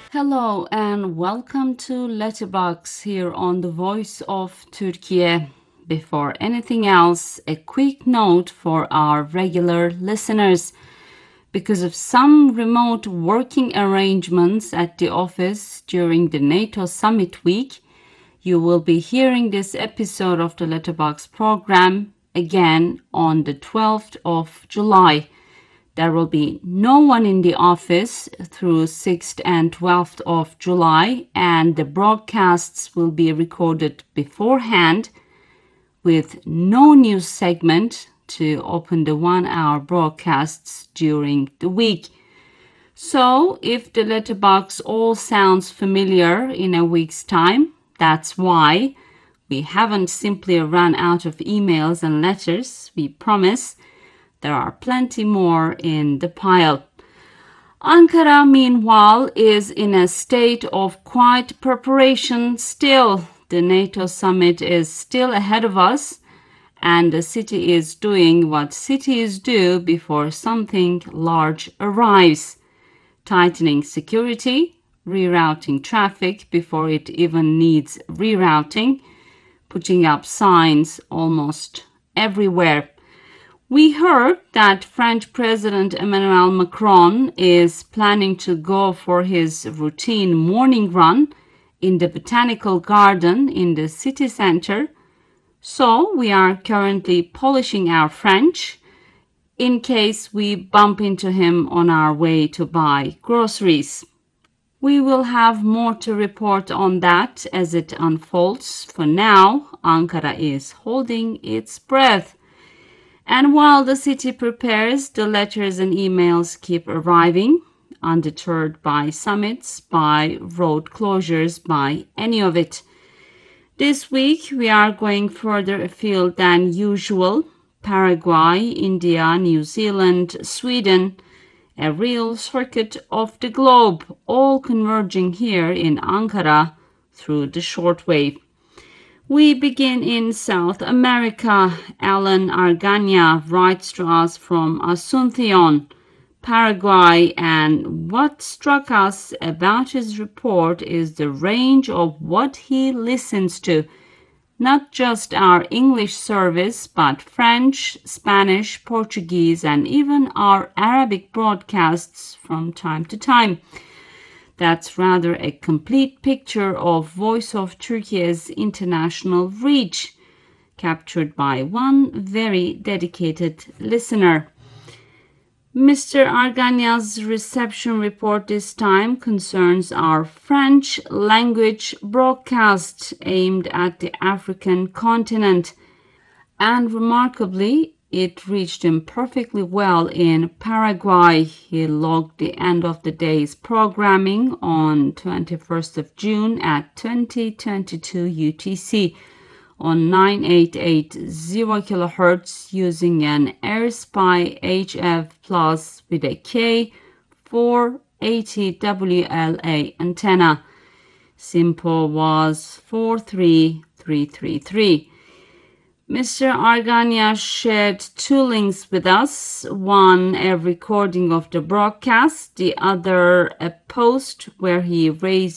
Hello and welcome to Letterbox here on the Voice of Turkey. Before anything else, a quick note for our regular listeners. Because of some remote working arrangements at the office during the NATO Summit week, you will be hearing this episode of the Letterbox program again on the 12th of July. There will be no one in the office through 6th and 12th of July, and the broadcasts will be recorded beforehand with no news segment to open the 1-hour broadcasts during the week. So, if the letterbox all sounds familiar in a week's time, that's why. We haven't simply run out of emails and letters, we promise. There are plenty more in the pile. Ankara, meanwhile, is in a state of quiet preparation still. The NATO summit is still ahead of us, and the city is doing what cities do before something large arrives. Tightening security, rerouting traffic before it even needs rerouting, putting up signs almost everywhere. We heard that French President Emmanuel Macron is planning to go for his routine morning run in the botanical garden in the city center. So we are currently polishing our French in case we bump into him on our way to buy groceries. We will have more to report on that as it unfolds. For now, Ankara is holding its breath. And while the city prepares, the letters and emails keep arriving, undeterred by summits, by road closures, by any of it. This week, we are going further afield than usual. Paraguay, India, New Zealand, Sweden, a real circuit of the globe, all converging here in Ankara through the shortwave. We begin in South America. Alan Argaña writes to us from Asunción, Paraguay, and what struck us about his report is the range of what he listens to. Not just our English service, but French, Spanish, Portuguese, and even our Arabic broadcasts from time to time. That's rather a complete picture of Voice of Turkey's international reach, captured by one very dedicated listener. Mr. Argaña's reception report this time concerns our French language broadcast aimed at the African continent. And remarkably, it reached him perfectly well in Paraguay. He logged the end of the day's programming on 21st of June at 2022 UTC on 9880 kHz using an AirSpy HF Plus with a K480 WLA antenna. SINPO was 43333. Mr. Argaña shared two links with us, one a recording of the broadcast, the other a post where he raised